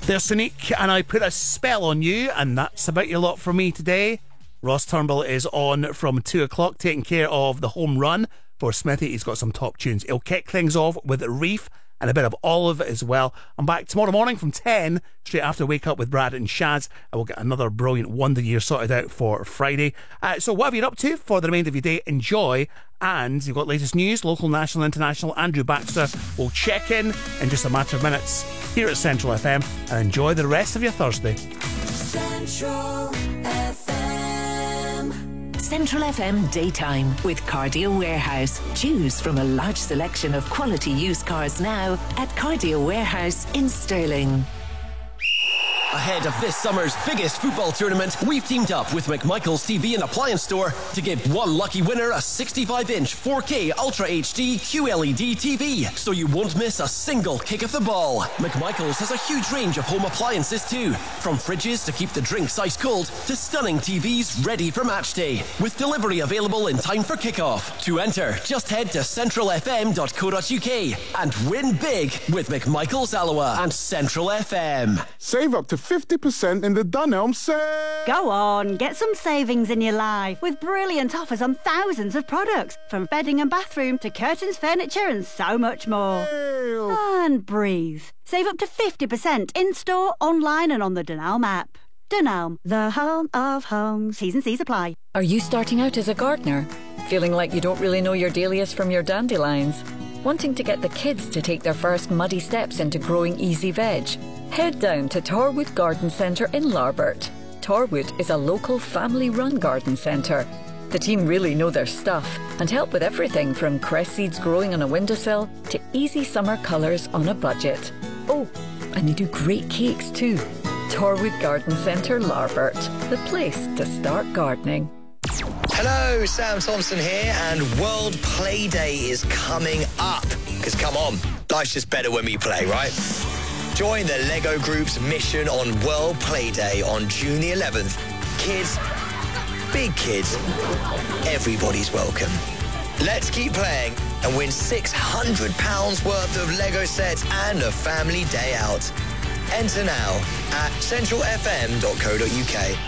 There's Sonique and I Put a Spell on You, and that's about your lot for me today. Ross Turnbull is on from 2 o'clock taking care of the home run for Smithy. He's got some top tunes. He'll kick things off with Reef and a bit of Olive as well. I'm back tomorrow morning from 10, straight after Wake Up with Brad and Shaz. And we'll get another brilliant Wonder Year sorted out for Friday. So what have you been up to for the remainder of your day? Enjoy. And you've got latest news, local, national, international. Andrew Baxter will check in just a matter of minutes here at Central FM. And enjoy the rest of your Thursday. Central FM. Central FM Daytime with Cardio Warehouse. Choose from a large selection of quality used cars now at Cardio Warehouse in Stirling. Ahead of this summer's biggest football tournament, we've teamed up with McMichael's TV and Appliance Store to give one lucky winner a 65-inch 4K Ultra HD QLED TV, so you won't miss a single kick of the ball. McMichael's has a huge range of home appliances too, from fridges to keep the drinks ice cold to stunning TVs ready for match day, with delivery available in time for kickoff. To enter, just head to centralfm.co.uk and win big with McMichael's Alloa and Central FM. Save up to 50% in the Dunelm sale. Go on, get some savings in your life with brilliant offers on thousands of products, from bedding and bathroom to curtains, furniture and so much more. And breathe. Save up to 50% in-store, online and on the Dunelm app. Dunelm, the home of homes. T's and C's apply. Are you starting out as a gardener? Feeling like you don't really know your dahlias from your dandelions? Wanting to get the kids to take their first muddy steps into growing easy veg? Head down to Torwood Garden Centre in Larbert. Torwood is a local family-run garden centre. The team really know their stuff and help with everything from cress seeds growing on a windowsill to easy summer colours on a budget. Oh, and they do great cakes too. Torwood Garden Centre, Larbert, the place to start gardening. Hello, Sam Thompson here, and World Play Day is coming up. Because come on, life's just better when we play, right? Join the Lego Group's mission on World Play Day on June the 11th. Kids, big kids, everybody's welcome. Let's keep playing and win £600 worth of Lego sets and a family day out. Enter now at centralfm.co.uk.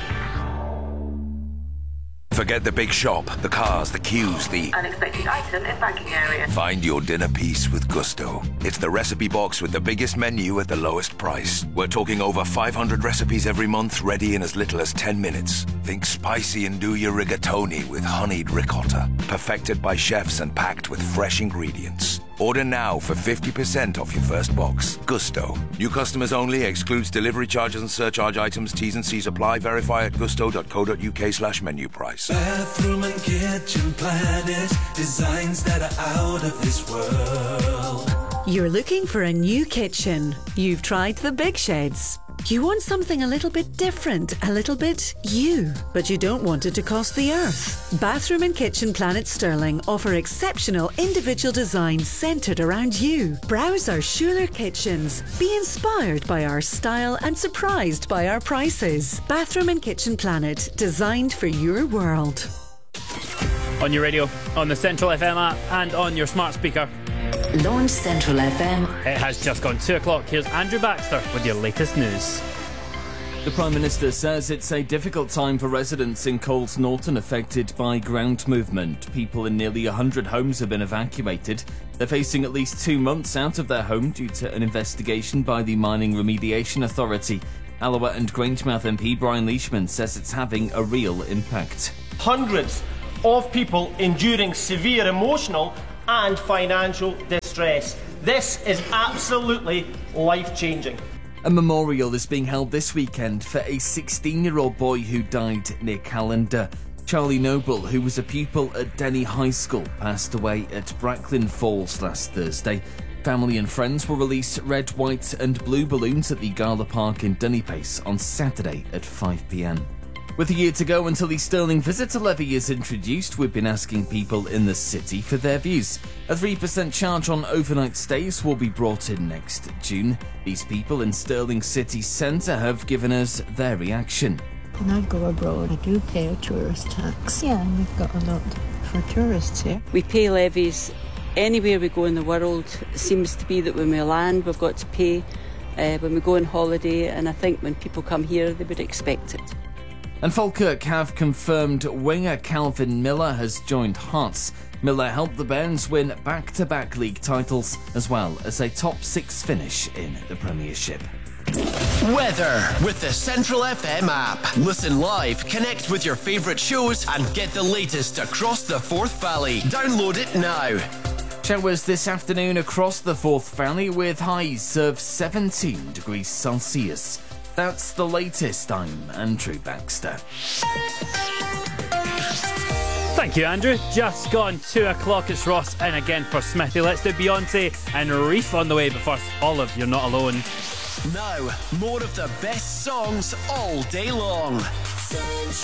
Forget the big shop, the cars, the queues, the unexpected item in banking area. Find your dinner piece with Gusto. It's the recipe box with the biggest menu at the lowest price. We're talking over 500 recipes every month, ready in as little as 10 minutes. Think spicy and do your rigatoni with honeyed ricotta. Perfected by chefs and packed with fresh ingredients. Order now for 50% off your first box. Gusto. New customers only. Excludes delivery charges and surcharge items. T's and C's apply. Verify at gusto.co.uk/menu price. Bathroom and Kitchen Planet. Designs that are out of this world. You're looking for a new kitchen. You've tried the big sheds. You want something a little bit different, a little bit you, but you don't want it to cost the earth. Bathroom and Kitchen Planet Stirling offer exceptional individual designs centred around you. Browse our Schuler kitchens. Be inspired by our style and surprised by our prices. Bathroom and Kitchen Planet, designed for your world. On your radio, on the Central FM app and on your smart speaker. Launch Central FM. It has just gone 2 o'clock. Here's Andrew Baxter with your latest news. The Prime Minister says it's a difficult time for residents in Coles Norton affected by ground movement. People in nearly 100 homes have been evacuated. They're facing at least 2 months out of their home due to an investigation by the Mining Remediation Authority. Alloa and Grangemouth MP Brian Leishman says it's having a real impact. Hundreds of people enduring severe emotional and financial distress. This is absolutely life-changing. A memorial is being held this weekend for a 16-year-old boy who died near Callander. Charlie Noble, who was a pupil at Denny High School, passed away at Bracklin Falls last Thursday. Family and friends will release red, white and blue balloons at the Gala Park in Dunnypace on Saturday at 5 p.m. With a year to go until the Stirling visitor levy is introduced, we've been asking people in the city for their views. A 3% charge on overnight stays will be brought in next June. These people in Stirling city centre have given us their reaction. When I go abroad, I do pay a tourist tax. Yeah, and we've got a lot for tourists here. We pay levies anywhere we go in the world. It seems to be that when we land, we've got to pay when we go on holiday, and I think when people come here they would expect it. And Falkirk have confirmed winger Calvin Miller has joined Hearts. Miller helped the Bairns win back-to-back league titles as well as a top 6 finish in the Premiership. Weather with the Central FM app. Listen live, connect with your favourite shows and get the latest across the Forth Valley. Download it now. Showers this afternoon across the Forth Valley with highs of 17 degrees Celsius. That's the latest. I'm Andrew Baxter. Thank you, Andrew. Just gone 2 o'clock. It's Ross in again for Smithy. Let's do Beyonce and Reef on the way, but first, Olive, You're Not Alone. Now, more of the best songs all day long.